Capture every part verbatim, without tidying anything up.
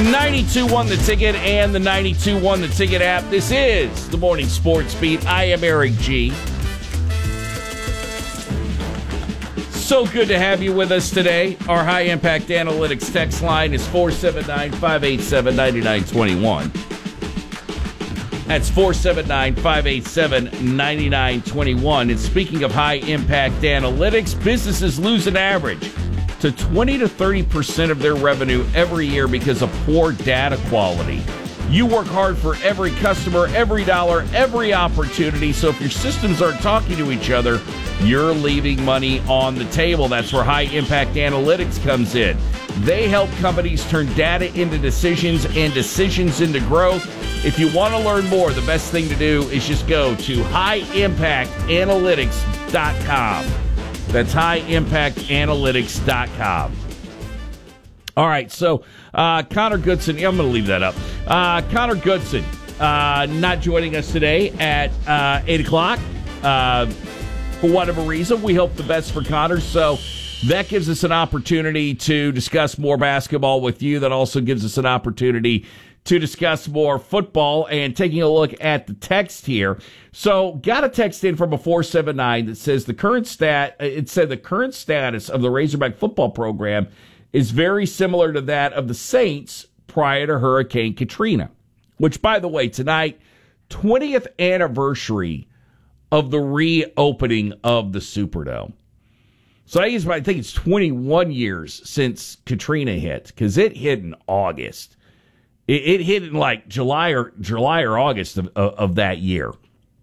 ninety-two point one The Ticket and the ninety-two point one The Ticket app. This is the Morning Sports Beat. I am Eric G. So good to have you with us today. Our High Impact Analytics text line is four seven nine, five eight seven, nine nine two one. That's four seven nine, five eight seven, nine nine two one. And speaking of High Impact Analytics, businesses lose an average to twenty to thirty percent of their revenue every year because of poor data quality. You work hard for every customer, every dollar, every opportunity. So if your systems aren't talking to each other, you're leaving money on the table. That's where High Impact Analytics comes in. They help companies turn data into decisions and decisions into growth. If you want to learn more, the best thing to do is just go to high impact analytics dot com. That's high impact analytics dot com. All right, so uh, Connor Goodson, yeah, I'm going to leave that up. Uh, Connor Goodson, uh, not joining us today at uh, eight o'clock. Uh, for whatever reason, we hope the best for Connor. So that gives us an opportunity to discuss more basketball with you. That also gives us an opportunity to discuss more football. And taking a look at the text here. So got a text in from a four seven nine that says the current stat, it said the current status of the Razorback football program is very similar to that of the Saints prior to Hurricane Katrina, which, by the way, tonight, twentieth anniversary of the reopening of the Superdome. So I think it's twenty-one years since Katrina hit, because it hit in August. It, it hit in like July or July or August of, of, of that year.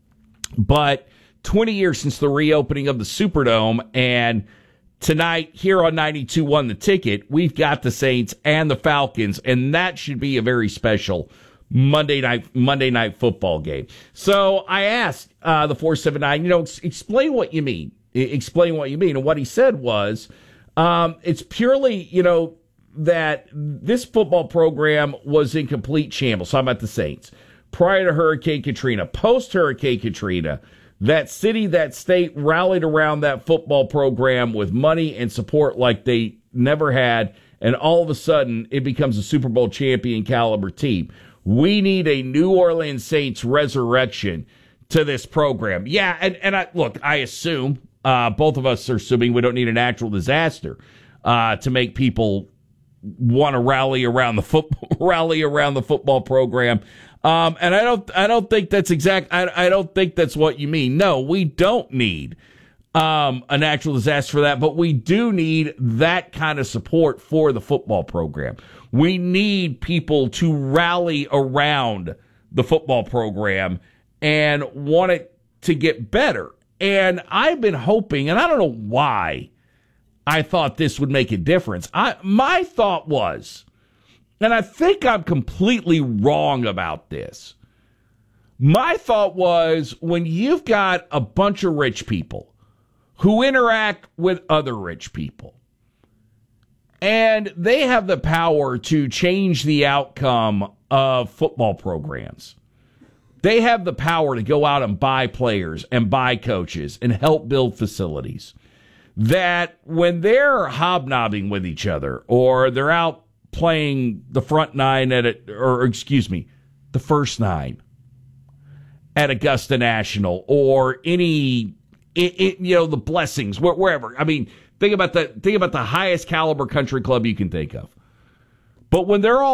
But twenty years since the reopening of the Superdome, and tonight, here on ninety-two point one The Ticket, we've got the Saints and the Falcons, and that should be a very special Monday night Monday night football game. So I asked uh, the four seven nine, you know, ex- explain what you mean. I- explain what you mean. And what he said was, um, it's purely, you know, that this football program was in complete shambles. So I'm at the Saints. Prior to Hurricane Katrina, post-Hurricane Katrina, that city, that state rallied around that football program with money and support like they never had, and all of a sudden it becomes a Super Bowl champion caliber team. We need a New Orleans Saints resurrection to this program. Yeah, and, and I, look, I assume, uh, both of us are assuming we don't need a natural disaster uh, to make people want to rally around the football, rally around the football program. Um, and I don't, I don't think that's exact. I, I don't think that's what you mean. No, we don't need um, a natural disaster for that, but we do need that kind of support for the football program. We need people to rally around the football program and want it to get better. And I've been hoping, and I don't know why I thought this would make a difference. I, my thought was, and I think I'm completely wrong about this. My thought was, when you've got a bunch of rich people who interact with other rich people, and they have the power to change the outcome of football programs, they have the power to go out and buy players and buy coaches and help build facilities, that when they're hobnobbing with each other, or they're out playing the front nine at it, or excuse me, the first nine at Augusta National, or any, it, it, you know, the Blessings, wherever. I mean, think about the think about the highest caliber country club you can think of. But when they're all